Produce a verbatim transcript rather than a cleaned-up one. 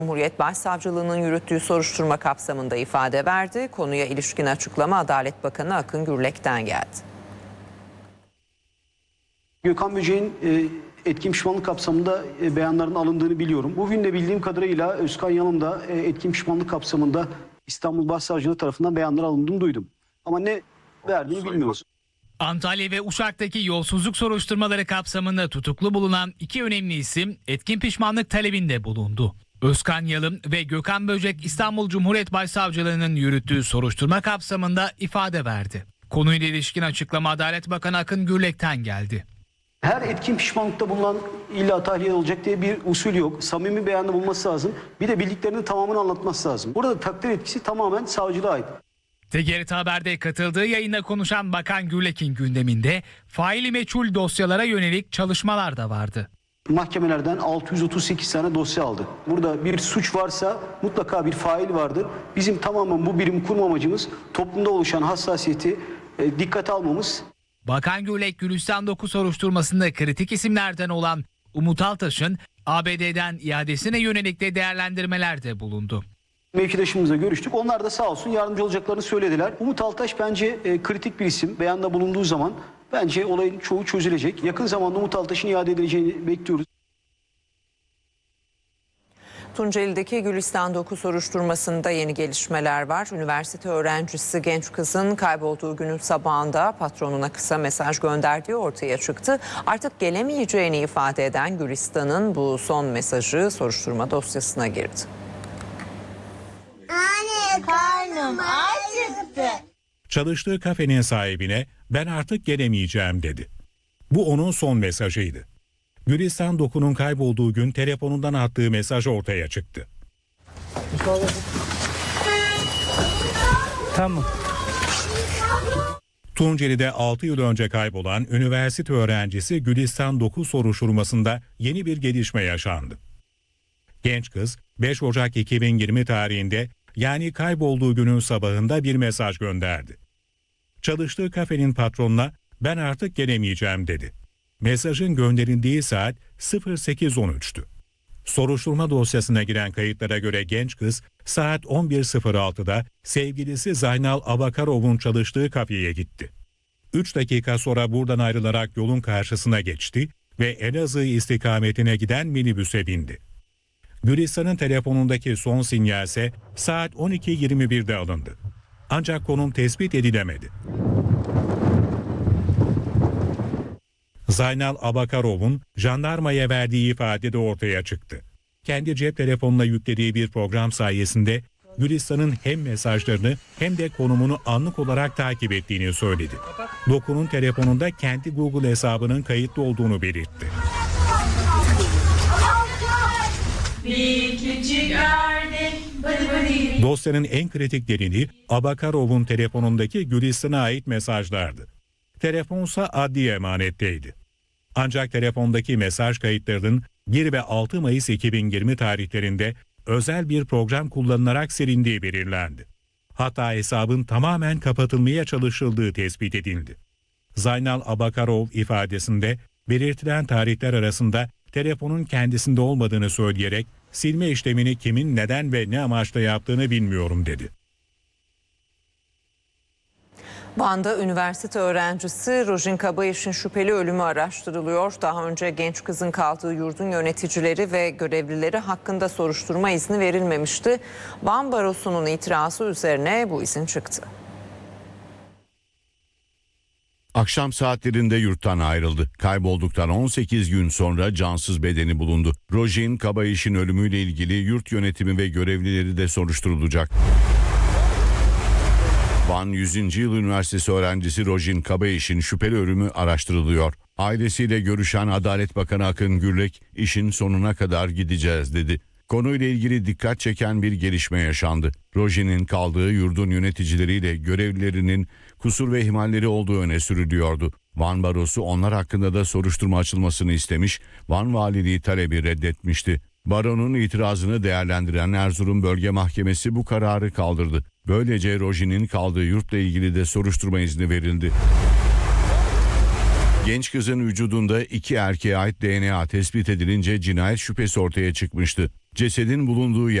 Cumhuriyet Başsavcılığı'nın yürüttüğü soruşturma kapsamında ifade verdi. Konuya ilişkin açıklama Adalet Bakanı Akın Gürlek'ten geldi. Gökhan Böcek'in e, etkin pişmanlık kapsamında e, beyanların alındığını biliyorum. Bugün de bildiğim kadarıyla Özkan Yalın da e, etkin pişmanlık kapsamında İstanbul Başsavcılığı tarafından beyanlar alındığını duydum. Ama ne verdiğini bilmiyoruz. Antalya ve Uşak'taki yolsuzluk soruşturmaları kapsamında tutuklu bulunan iki önemli isim etkin pişmanlık talebinde bulundu. Özkan Yalın ve Gökhan Böcek İstanbul Cumhuriyet Başsavcılığı'nın yürüttüğü soruşturma kapsamında ifade verdi. Konuyla ilişkin açıklama Adalet Bakanı Akın Gürlek'ten geldi. Her etkin pişmanlıkta bulunan illa tahliye olacak diye bir usul yok. Samimi beyanda bulması lazım. Bir de bildiklerinin tamamını anlatması lazım. Burada takdir etkisi tamamen savcılığa ait. T G R T Haber'de katıldığı yayında konuşan Bakan Gürlek'in gündeminde faili meçhul dosyalara yönelik çalışmalar da vardı. Mahkemelerden altı yüz otuz sekiz tane dosya aldı. Burada bir suç varsa mutlaka bir fail vardır. Bizim tamamen bu birim kurma amacımız toplumda oluşan hassasiyeti e, dikkate almamız. Bakan Gürlek, Gülistan Doku soruşturmasında kritik isimlerden olan Umut Altaş'ın A B D'den iadesine yönelik de değerlendirmelerde bulundu. Mevkidaşımızla görüştük. Onlar da sağ olsun yardımcı olacaklarını söylediler. Umut Altaş bence e, kritik bir isim. Beyanda bulunduğu zaman bence olayın çoğu çözülecek. Yakın zamanda Umut Altaş'ın iade edileceğini bekliyoruz. Tunceli'deki Gülistan Doku soruşturmasında yeni gelişmeler var. Üniversite öğrencisi genç kızın kaybolduğu günün sabahında patronuna kısa mesaj gönderdiği ortaya çıktı. Artık gelemeyeceğini ifade eden Gülistan'ın bu son mesajı soruşturma dosyasına girdi. Anne, karnım acıktı. Çalıştığı kafenin sahibine ben artık gelemeyeceğim dedi. Bu onun son mesajıydı. Gülistan Doku'nun kaybolduğu gün telefonundan attığı mesaj ortaya çıktı. Tamam. Tunceli'de altı yıl önce kaybolan üniversite öğrencisi Gülistan Doku soruşturmasında yeni bir gelişme yaşandı. Genç kız beş Ocak iki bin yirmi tarihinde, yani kaybolduğu günün sabahında bir mesaj gönderdi. Çalıştığı kafenin patronuna ben artık gelemeyeceğim dedi. Mesajın gönderildiği saat sekiz on üç'tü. Soruşturma dosyasına giren kayıtlara göre genç kız saat on bir sıfır altı'da sevgilisi Zaynal Abakarov'un çalıştığı kafeye gitti. üç dakika sonra buradan ayrılarak yolun karşısına geçti ve Elazığ istikametine giden minibüse bindi. Gülistan'ın telefonundaki son sinyal ise saat on iki yirmi bir'de alındı. Ancak konum tespit edilemedi. Zaynal Abakarov'un jandarmaya verdiği ifade de ortaya çıktı. Kendi cep telefonuna yüklediği bir program sayesinde Gülistan'ın hem mesajlarını hem de konumunu anlık olarak takip ettiğini söyledi. Doku'nun telefonunda kendi Google hesabının kayıtlı olduğunu belirtti. Dosyanın en kritik delili Abakarov'un telefonundaki Gülistan'a ait mesajlardı. Telefonsa adli emanetteydi. Ancak telefondaki mesaj kayıtlarının bir ve altı Mayıs iki bin yirmi tarihlerinde özel bir program kullanılarak silindiği belirlendi. Hatta hesabın tamamen kapatılmaya çalışıldığı tespit edildi. Zaynal Abakarov ifadesinde belirtilen tarihler arasında telefonun kendisinde olmadığını söyleyerek silme işlemini kimin, neden ve ne amaçla yaptığını bilmiyorum dedi. Van'da üniversite öğrencisi Rojin Kabayiş'in şüpheli ölümü araştırılıyor. Daha önce genç kızın kaldığı yurdun yöneticileri ve görevlileri hakkında soruşturma izni verilmemişti. Van Barosu'nun itirazı üzerine bu izin çıktı. Akşam saatlerinde yurttan ayrıldı. Kaybolduktan on sekiz gün sonra cansız bedeni bulundu. Rojin Kabayiş'in ölümüyle ilgili yurt yönetimi ve görevlileri de soruşturulacak. Van yüzüncü Yıl Üniversitesi öğrencisi Rojin Kabayiş'in şüpheli ölümü araştırılıyor. Ailesiyle görüşen Adalet Bakanı Akın Gürlek, işin sonuna kadar gideceğiz dedi. Konuyla ilgili dikkat çeken bir gelişme yaşandı. Rojin'in kaldığı yurdun yöneticileriyle görevlilerinin kusur ve ihmalleri olduğu öne sürülüyordu. Van Barosu onlar hakkında da soruşturma açılmasını istemiş, Van Valiliği talebi reddetmişti. Baronun itirazını değerlendiren Erzurum Bölge Mahkemesi bu kararı kaldırdı. Böylece Rojin'in kaldığı yurtla ilgili de soruşturma izni verildi. Genç kızın vücudunda iki erkeğe ait D N A tespit edilince cinayet şüphesi ortaya çıkmıştı. Cesedin bulunduğu